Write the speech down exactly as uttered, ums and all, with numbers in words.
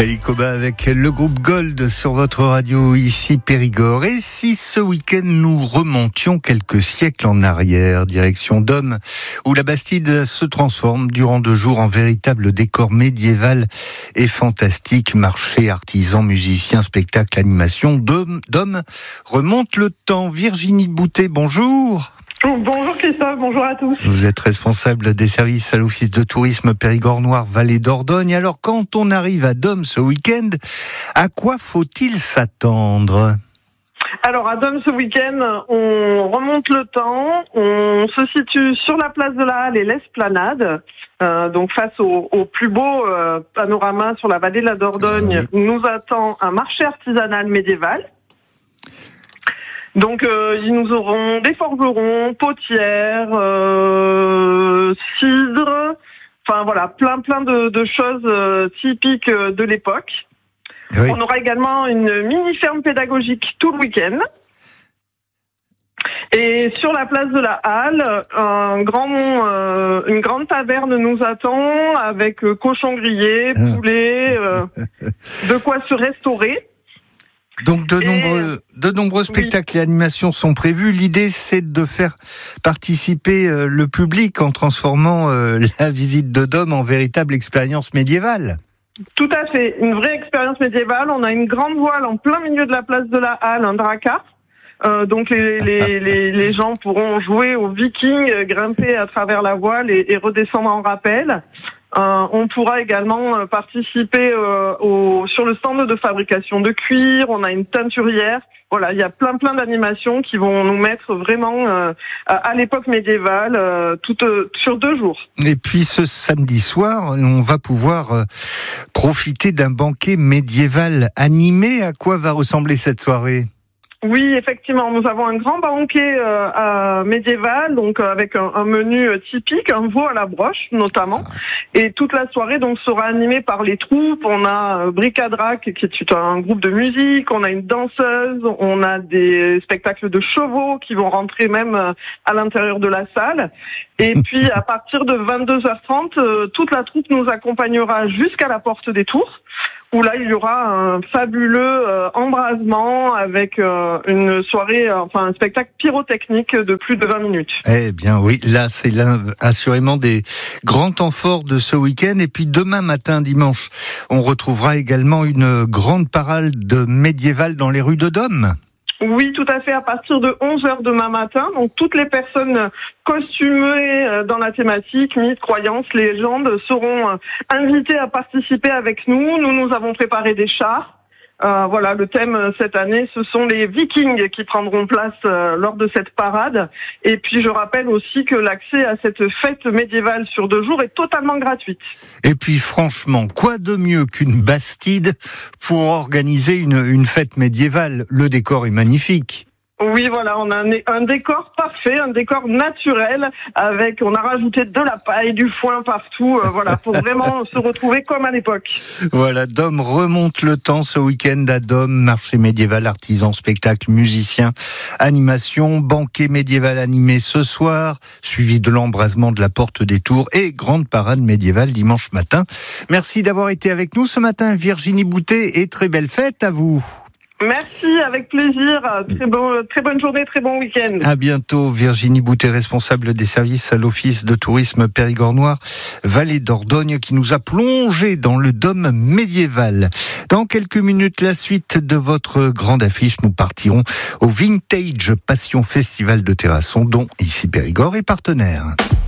Calicoba avec le groupe Gold sur votre radio ici Périgord. Et si ce week-end nous remontions quelques siècles en arrière, direction Dôme, où la Bastide se transforme durant deux jours en véritable décor médiéval et fantastique, marché, artisans, musiciens, spectacles, animation. Dôme, Dôme remonte le temps. Virginie Boutet, bonjour. Bonjour Christophe, bonjour à tous. Vous êtes responsable des services à l'Office de tourisme Périgord-Noire Vallée d'Ordogne. Alors, quand on arrive à Dôme ce week-end, à quoi faut-il s'attendre ? Alors, à Dôme ce week-end, on remonte le temps, on se situe sur la place de la Halle et l'Esplanade, euh, donc face au, au plus beau euh, panorama sur la vallée de la Dordogne. Oui. Nous attend un marché artisanal médiéval. Donc, euh, ils nous auront des forgerons, potières, euh, cidre, enfin voilà, plein plein de, de choses euh, typiques de l'époque. Oui. On aura également une mini-ferme pédagogique tout le week-end. Et sur la place de la Halle, un grand, euh, une grande taverne nous attend avec euh, cochon grillé, poulet, euh, de quoi se restaurer. Donc de nombreux, de nombreux spectacles oui. et animations sont prévus. L'idée, c'est de faire participer euh, le public en transformant euh, la visite de Dôme en véritable expérience médiévale. Tout à fait, une vraie expérience médiévale. On a une grande voile en plein milieu de la place de la Halle, un dracard. Euh, donc les, les, les, les gens pourront jouer aux vikings, grimper à travers la voile et, et redescendre en rappel. Euh, on pourra également participer euh, au, sur le stand de fabrication de cuir. On a une teinturière. Voilà, il y a plein plein d'animations qui vont nous mettre vraiment euh, à l'époque médiévale, euh, tout, euh, sur deux jours. Et puis ce samedi soir, on va pouvoir euh, profiter d'un banquet médiéval animé. À quoi va ressembler cette soirée ? Oui, effectivement, nous avons un grand banquet euh, euh, médiéval, donc euh, avec un, un menu euh, typique, un veau à la broche notamment, et toute la soirée donc sera animée par les troupes. On a euh, Bric-à-Drac qui est un groupe de musique, on a une danseuse, on a des spectacles de chevaux qui vont rentrer même euh, à l'intérieur de la salle. Et puis à partir de vingt-deux heures trente, euh, toute la troupe nous accompagnera jusqu'à la porte des Tours, où là il y aura un fabuleux euh, embrasement avec euh, une soirée, euh, enfin un spectacle pyrotechnique de plus de vingt minutes. Eh bien oui, là c'est l'un assurément des grands temps forts de ce week-end. Et puis demain matin, dimanche, on retrouvera également une grande parade médiévale dans les rues de Dôme. Oui, tout à fait, à partir de onze heures demain matin. Donc, toutes les personnes costumées dans la thématique, mythes, croyances, légendes, seront invitées à participer avec nous. Nous, nous avons préparé des chars. Euh, voilà, le thème cette année, ce sont les Vikings qui prendront place euh, lors de cette parade. Et puis, je rappelle aussi que l'accès à cette fête médiévale sur deux jours est totalement gratuite. Et puis, franchement, quoi de mieux qu'une Bastide pour organiser une, une fête médiévale ? Le décor est magnifique. Oui, voilà, on a un, un décor parfait, un décor naturel, avec, on a rajouté de la paille, du foin partout, euh, voilà, pour vraiment se retrouver comme à l'époque. Voilà, Dôme remonte le temps ce week-end à Dôme, marché médiéval, artisans, spectacles, musiciens, animation, banquet médiéval animé ce soir, suivi de l'embrasement de la porte des Tours et grande parade médiévale dimanche matin. Merci d'avoir été avec nous ce matin, Virginie Boutet, et très belle fête à vous. Merci, avec plaisir. Très, bon, très bonne journée, très bon week-end. À bientôt. Virginie Boutet, responsable des services à l'Office de tourisme Périgord-Noire Vallée d'Ordogne, qui nous a plongé dans le Dôme médiéval. Dans quelques minutes, la suite de votre grande affiche. Nous partirons au Vintage Passion Festival de Terrasson, dont ici Périgord est partenaire.